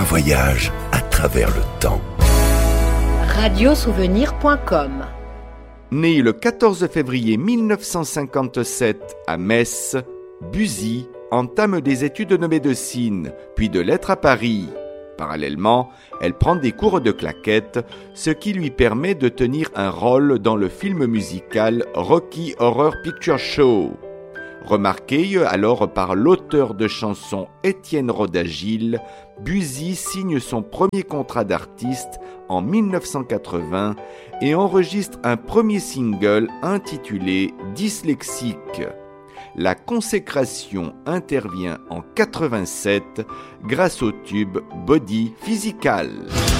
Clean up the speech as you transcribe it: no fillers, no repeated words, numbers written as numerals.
voyage à travers le temps. Radiosouvenir.com. Né le 14 février 1957 à Metz, Buzy entame des études de médecine, puis de lettres à Paris. Parallèlement, elle prend des cours de claquettes, ce qui lui permet de tenir un rôle dans le film musical Rocky Horror Picture Show. Remarquée alors par l'auteur de chansons Étienne Roda-Gil, Buzy signe son premier contrat d'artiste en 1980 et enregistre un premier single intitulé Dyslexique. La consécration intervient en 87 grâce au tube Body Physical.